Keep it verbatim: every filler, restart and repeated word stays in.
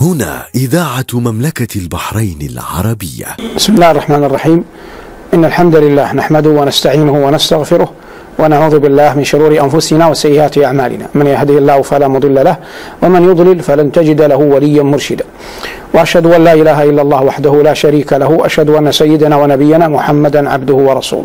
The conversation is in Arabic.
هنا إذاعة مملكة البحرين العربية. بسم الله الرحمن الرحيم. إن الحمد لله نحمده ونستعينه ونستغفره ونعوذ بالله من شرور أنفسنا وسيئات أعمالنا، من يهده الله فلا مضل له ومن يضلل فلن تجد له وليا مرشدا. وأشهد أن لا إله إلا الله وحده لا شريك له، أشهد أن سيدنا ونبينا محمدا عبده ورسوله.